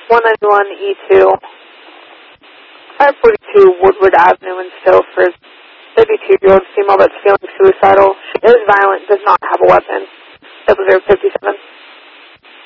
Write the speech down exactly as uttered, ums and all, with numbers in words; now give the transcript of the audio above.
one ninety-one E two, five forty-two Woodward Avenue in Stillford. thirty-two-year-old female that's feeling suicidal. She is violent, does not have a weapon. Double zero fifty-seven.